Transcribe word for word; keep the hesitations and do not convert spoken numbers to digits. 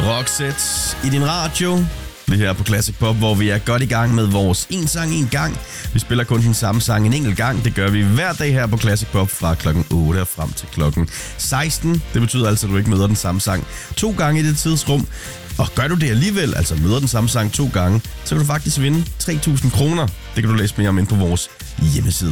Roxette i din radio. Det her på Classic Pop, hvor vi er godt i gang med vores en sang en gang. Vi spiller kun den samme sang en enkelt gang. Det gør vi hver dag her på Classic Pop fra klokken otte og frem til klokken seksten. Det betyder altså, at du ikke møder den samme sang to gange i det tidsrum. Og gør du det alligevel, altså møder den samme sang to gange, så kan du faktisk vinde tre tusind kroner. Det kan du læse mere om inde på vores hjemmeside.